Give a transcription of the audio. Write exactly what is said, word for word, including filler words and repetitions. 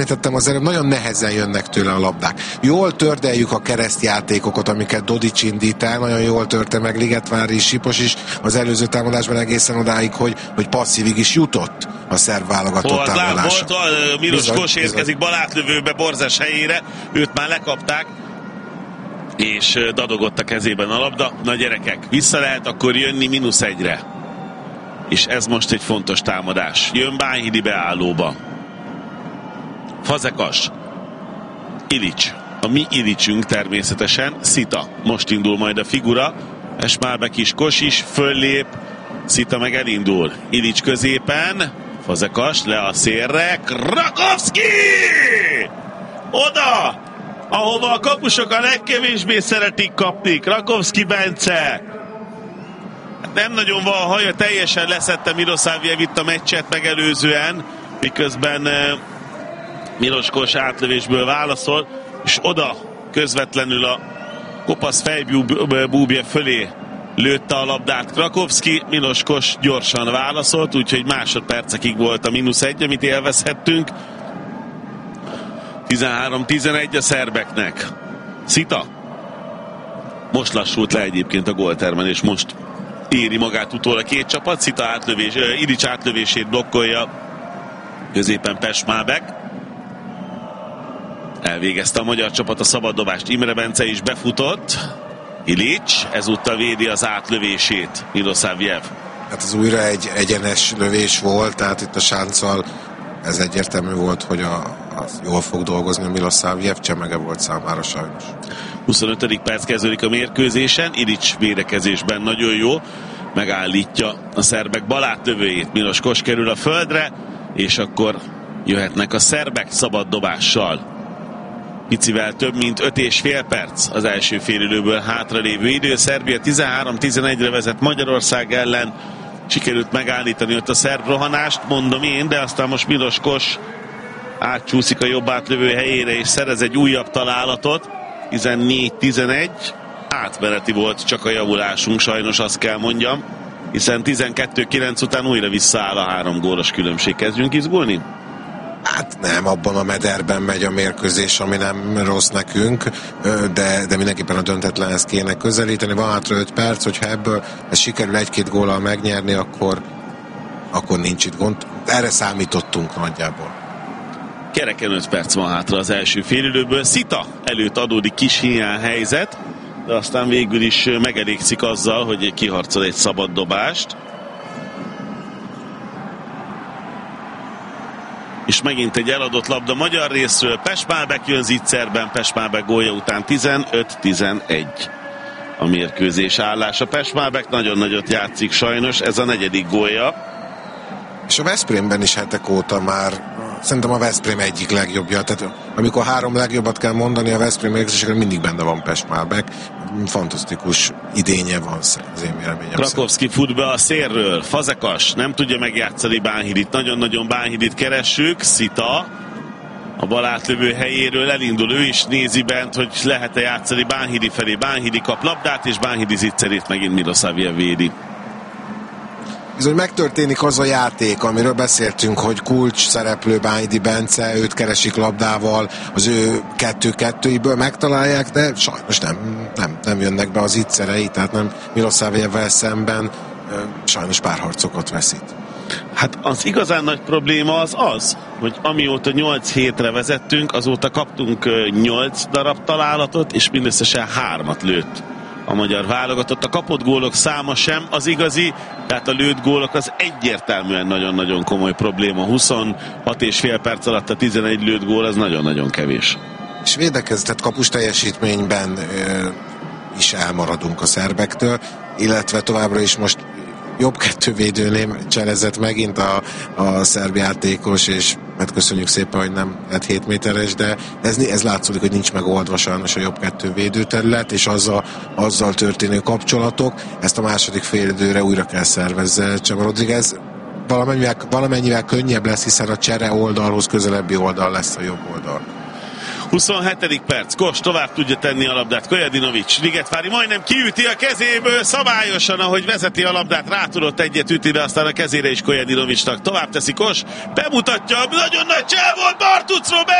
Tettem az előbb, nagyon nehezen jönnek tőle a labdák. Jól tördeljük a keresztjátékokat, amiket Dodics indít el, nagyon jól törte meg Ligetvári is, Sipos is az előző támadásban egészen odáig, hogy, hogy passzívig is jutott a szerb válogatott támadása. Volt, Milos Kos érkezik balátlövőbe Borzás helyére, őt már lekapták, és dadogott a kezében a labda. Na gyerekek, vissza lehet akkor jönni mínusz egyre. És ez most egy fontos támadás. Jön Bánhidi beállóba. Fazekas, Ilics, a mi Ilicsünk természetesen, Szita, most indul majd a figura, Esmálbek is, Kos is, föllép, Szita meg elindul, Ilics középen, Fazekas le a szélre, Krakovszki! Oda, ahova a kapusok a legkevésbé szeretik kapni, Krakovszki Bence. Hát nem nagyon van haja, teljesen leszette Milosavljev itt a meccset megelőzően, miközben Milos Kos átlövésből válaszol, és oda közvetlenül a kopasz fejbúbja fölé lőtte a labdát Krakovszki, Milos Kos gyorsan válaszolt, úgyhogy másodpercekig volt a mínusz egy, amit élvezhettünk. tizenhárom tizenegy a szerbeknek. Szita. Most lassult le egyébként a góltermelés, most éri magát utól a két csapat. Szita átlövés, Ilics átlövését blokkolja középen Pesmálbek. Elvégezte a magyar csapat a szabaddobást. Imre Bence is befutott. Ilics ezúttal védi az átlövését Milosavljev. Hát ez újra egy egyenes lövés volt, tehát itt a sánccal ez egyértelmű volt, hogy a, az jól fog dolgozni a Milosavljev, csemege volt számára sajnos. huszonötödik perc kezdődik a mérkőzésen, Ilics védekezésben nagyon jó, megállítja a szerbek balátlövőjét, Milos Kos kerül a földre, és akkor jöhetnek a szerbek szabad dobással. Picivel több mint öt és fél perc az első félidőből hátralévő idő. Szerbia tizenhárom tizenegyre vezet Magyarország ellen. Sikerült megállítani ott a szerb rohanást, mondom én, de aztán most Milos Kos átcsúszik a jobb átlövő helyére és szerez egy újabb találatot. tizennégy tizenegy. Átmeneti volt csak a javulásunk, sajnos azt kell mondjam, hiszen tizenkettő kilenc után újra visszaáll a három gólos különbség. Kezdjünk izgulni? Hát nem, abban a mederben megy a mérkőzés, ami nem rossz nekünk, de, de mindenképpen a döntetlenhez kéne közelíteni. Van hátra öt perc, hogyha ebből ez sikerül egy-két góllal megnyerni, akkor, akkor nincs itt gond. Erre számítottunk nagyjából. Kereken öt perc van hátra az első félidőből. Szita előtt adódik kis hiány helyzet, de aztán végül is megelégszik azzal, hogy kiharcol egy szabad dobást. És megint egy eladott labda magyar részről. Pesmálbek jön zicserben, Pesmálbek gólja után tizenöt tizenegy a mérkőzés állása. Pesmálbek nagyon nagyot játszik sajnos, ez a negyedik gólja. És a Veszprémben is hetek óta már szerintem a Veszprém egyik legjobbja. Tehát amikor három legjobbat kell mondani a Veszprém mérkőzésekre, mindig benne van Pesmálbek. Fantasztikus idénye van az én véleményem. Krakovszki fut be a szélről, Fazekas nem tudja megjátszani Bánhidit, nagyon-nagyon Bánhidit keressük, Szita a bal átlövő helyéről elindul, ő is nézi bent, hogy lehet-e játszani Bánhidi felé, Bánhidi kap labdát, és Bánhidi zicserét megint Milosavljev védi. Bizony megtörténik az a játék, amiről beszéltünk, hogy kulcs szereplő Bánhidi Bence, őt keresik labdával, az ő kettő-kettőiből megtalálják, de sajnos nem, nem, nem jönnek be az zicserei, tehát nem Milosavljevvel szemben sajnos párharcokat veszít. Hát az igazán nagy probléma az az, hogy amióta nyolc hétre vezettünk, azóta kaptunk nyolc darab találatot, és mindösszesen hármat lőtt a magyar válogatott. A kapott gólok száma sem az igazi, tehát a lőtt gólok az egyértelműen nagyon-nagyon komoly probléma. huszonhat és fél perc alatt a tizenegy lőtt gól, az nagyon-nagyon kevés. És védekezett kapus teljesítményben ö, is elmaradunk a szerbektől, illetve továbbra is most jobb kettővédőnél cselezett megint a, a szerb játékos, és hát köszönjük szépen, hogy nem lett hét méteres, de ez, ez látszódik, hogy nincs megoldva sajnos a jobb kettővédő terület, és azzal, azzal történő kapcsolatok. Ezt a második félidőre újra kell szervezze Csaba Rodriguez. Valamennyivel, valamennyivel könnyebb lesz, hiszen a csere oldalhoz közelebbi oldal lesz a jobb oldal. huszonhetedik perc, Kos tovább tudja tenni a labdát, Kojadinovics, Ligetvári majdnem kiüti a kezéből, szabályosan, ahogy vezeti a labdát, rá tudott egyet ütni, de aztán a kezére is Kojadinovicsnak tovább teszi Kos, bemutatja, nagyon nagy csel volt Bartucról,